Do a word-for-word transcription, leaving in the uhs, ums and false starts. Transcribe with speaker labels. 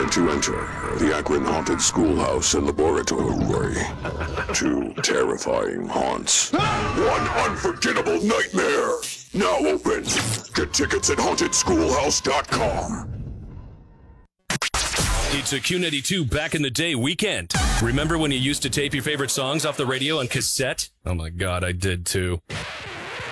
Speaker 1: Prepare to enter the Akron Haunted Schoolhouse and Laboratory. Two terrifying haunts. One unforgettable nightmare. Now open. Get tickets at haunted schoolhouse dot com.
Speaker 2: It's a Q ninety-two Back in the Day weekend. Remember when you used to tape your favorite songs off the radio on cassette? Oh my God, I did too.